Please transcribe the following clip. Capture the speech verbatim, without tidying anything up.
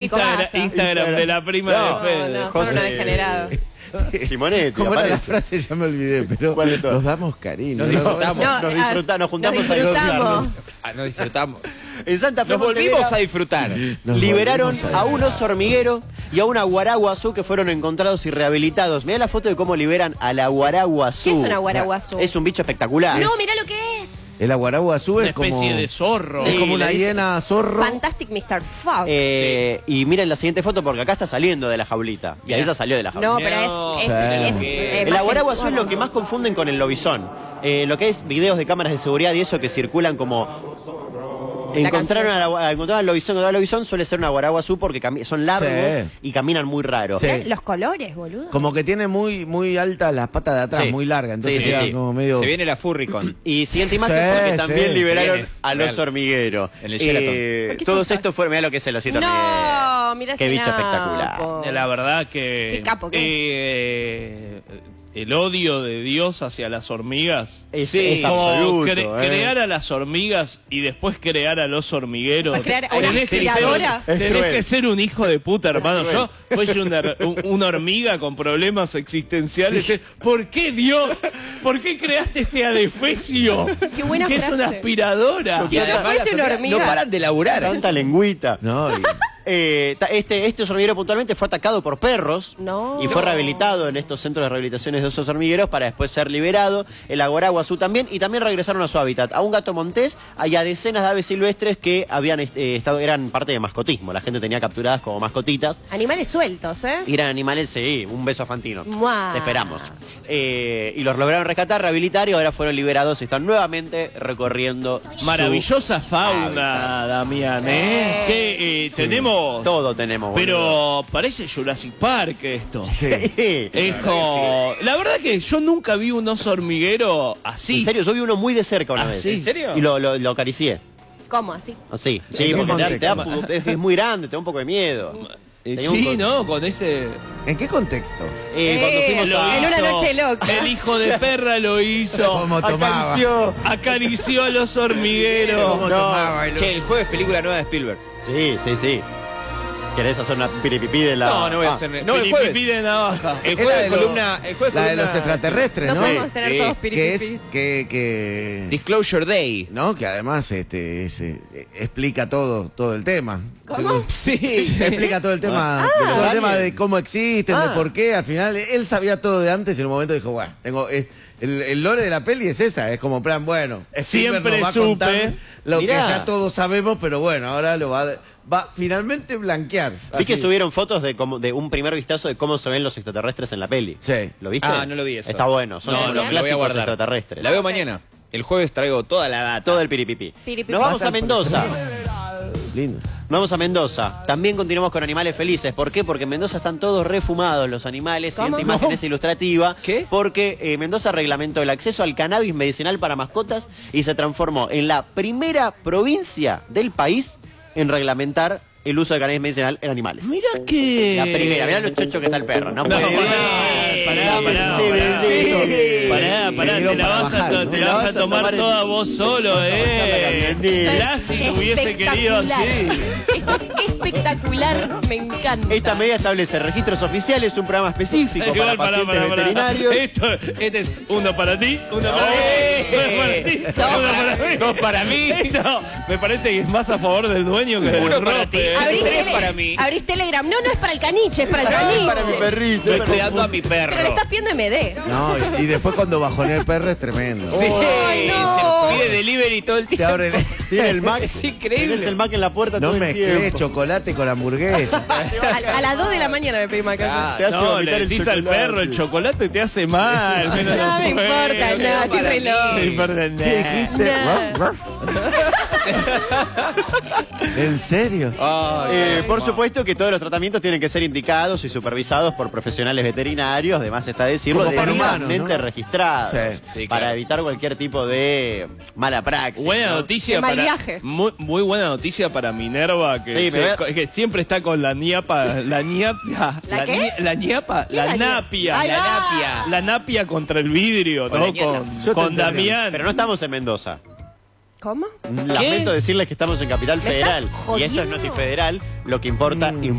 Instagram, basta. Instagram de la prima No, de Fede. no, son unos degenerados. Simonetti, ¿Cómo era la aparece. frase? Ya me olvidé, pero ¿Cuál de todas? nos damos cariño. Nos disfrutamos. No, Nos disfruta- nos juntamos nos a disfrutamos. Ah, nos disfrutamos. En Santa Fe, Nos volvimos Montevideo, a disfrutar. Nos liberaron volvimos a un oso hormiguero y a una guaraguazú que fueron encontrados y rehabilitados. Mirá la foto de cómo liberan a la guaraguazú. ¿Qué es una guaraguazú? Es un bicho espectacular. No, mirá lo que es. El aguaragu azul Una es como, especie de zorro. es Sí, como una le dice- hiena zorro. Fantastic mister Fox. Eh, Y miren la siguiente foto porque acá está saliendo de la jaulita. Y ahí ya salió de la jaulita. No, pero No, es... es, sí. es- El eh, El más aguaraguazú es lo gestuoso. que más confunden con el lobizón. Eh, lo que es videos de cámaras de seguridad y eso que circulan como... Encontraron, a la, encontraron al lobizón, encontraron al lobizón, suele ser una guaraguazú porque cami- son largos Sí. y caminan muy raro. Sí. Los colores, boludo. Como que tiene muy, muy altas las patas de atrás, Sí. muy largas. Entonces Sí, sí, queda sí. como medio. Se viene la Furricon. Y siguiente imagen Sí, porque también sí, liberaron viene, al real. oso hormiguero. En el Sheraton. Eh, ¿Por qué todos estás- estos fueron, mirá lo que es el osito No, hormiguero. mirá Qué ese bicho espectacular. napo. La verdad que... Qué capo que eh, el odio de Dios hacia las hormigas. Es, Sí, es como absoluto. cre- eh. crear a las hormigas y después crear al oso hormiguero. ¿Vas a crear a una Tenés que ser- aspiradora? Es Tenés cruel. que ser un hijo de puta, hermano. cruel. Yo fuese una, un- una hormiga con problemas existenciales. ¿Por qué Dios? ¿Por qué creaste este adefesio? Qué buena que es frase. una aspiradora. Si yo fuese una hormiga. No paran de laburar. Tanta lengüita. No, y- Eh, ta- este, este oso hormiguero puntualmente fue atacado por perros No. y fue No. rehabilitado en estos centros de rehabilitaciones de osos hormigueros para después ser liberado. El aguaraguazú también, y también regresaron a su hábitat. A un gato montés y a decenas de aves silvestres que habían este, estado, eran parte de mascotismo. La gente tenía capturadas como mascotitas. Animales sueltos, ¿eh? Y eran animales, sí, un beso a Fantino. Mua. Te esperamos. Eh, y los lograron rescatar, rehabilitar y ahora fueron liberados y están nuevamente recorriendo su Maravillosa fauna, Damián, ¿eh? Sí. Que eh, tenemos... Todo tenemos. boludo. Pero parece Jurassic Park esto. sí. Es como... La verdad que yo nunca vi un oso hormiguero así. En serio, yo vi uno muy de cerca una ¿Ah, vez. sí? ¿En serio? Y lo, lo, lo acaricié. ¿Cómo así? Así. ¿En Sí, qué porque te da- te da- contexto? es, es muy grande, te da un poco de miedo. Eh, Tenía un sí, con- ¿no? Con ese... ¿En qué contexto? Eh, cuando Eh, fuimos Lo a... En una hizo. noche loca. El hijo de perra lo hizo. ¿Cómo tomaba? Acarició. Acarició a los hormigueros. ¿Cómo No. tomaba? el- Che, el jueves película nueva de Spielberg. Sí, sí, sí. ¿Querés hacer una piripipí de la...? No, no voy a Ah, hacer. No, el Piripipí jueves. de navaja. El Es la jueves de los- columna. El jueves La de columna- los extraterrestres, No ¿no? podemos tener Sí, todos Que piripipis. es que, que Disclosure Day. ¿no? Que además este es, eh, explica todo todo el tema. ¿Cómo? Sí. Explica todo el tema, Ah, todo el ¿sabes? tema de cómo existen, Ah. de por qué. Al final él sabía todo de antes y en un momento dijo, bueno, tengo es- el, el lore de la peli es esa, es como plan, bueno, Spielberg Siempre nos va a contar supe. lo Mirá. que ya todos sabemos, pero bueno, ahora lo va a, va finalmente blanquear. Vi que Así. subieron fotos de, cómo, de un primer vistazo de cómo se ven los extraterrestres en la peli. Sí. ¿Lo viste? Ah, no lo vi eso. Está bueno. Son No, los no, lo voy a clásicos guardar. extraterrestres. La veo mañana. El jueves traigo toda la data. Todo el piripipí. Piripipí. Nos vamos Pasan a por- Mendoza. Lindo. Vamos a Mendoza. También continuamos con animales felices. ¿Por qué? Porque en Mendoza están todos refumados los animales. ¿Cómo? Siguiente imagen es ilustrativa. ¿Qué? Porque eh, Mendoza reglamentó el acceso al cannabis medicinal para mascotas y se transformó en la primera provincia del país en reglamentar el uso de cannabis medicinal en animales. Mira que... La primera. Mirá lo chocho que está el perro. No, No, puede pará, ser. pará, pará, Sí, pará. sí. Pará, pará, te Vinieron la para vas a, bajar, to- ¿no? te Te la vas a tomar en- toda vos solo, Vas a bajar la eh. camioneta. Lassi lo hubiese querido así. Esto es espectacular, me encanta. Esta medida establece registros oficiales, un programa específico para Igual, pará, pacientes pará, pará. veterinarios. Esto, este es uno para ti, uno para ¡Eh! mí, uno para ti, uno para mí. Dos para mí. Esto me parece que es más a favor del dueño que del Uno para rope, ti. eh. Abrís, Tres tele- para mí. abrís Telegram. No, no es para el caniche, es para el No, caniche. es para mi perrito. Estoy cuidando a mi perro. Pero le estás pidiendo M D. No, y, y después cuando bajonea el perro es tremendo. Sí, Ay, no. se pide delivery todo el Te tiempo. abre el- Tiene el Mac. Es increíble. Tienes el Mac en la puerta No todo el mezclé tiempo. chocolate con hamburguesa. A, a las dos de la mañana me pedí macarrón. Te hace No, vomitar le el decís al chocolate. perro, el chocolate te hace mal. menos No me puedo, importa, que no, estoy para re mí. loca. No importa ¿Qué nada. dijiste? Nah. ¿En serio? Ay, Eh, ay, por mamá. supuesto que todos los tratamientos tienen que ser indicados y supervisados por profesionales veterinarios, además está decirlo, Como para debidamente humanos, ¿no? registrados, Sí, sí, para claro. evitar cualquier tipo de mala praxis. Buena ¿no? noticia De mal para viaje. muy, muy buena noticia para Minerva que, Sí, se- me voy que siempre está con la ñapa, la ñapia, ¿La qué? ñe- la ñapa, ¿Qué la es la ñe- napia, Ahí la va. napia, la napia contra el vidrio, Con ¿no? la ñata. Con, Yo te con entendí. Damián. Pero no estamos en Mendoza. ¿Cómo? Lamento decirles que estamos en Capital ¿Me estás Federal y esto es jodiendo? Notifederal, lo que importa Mm.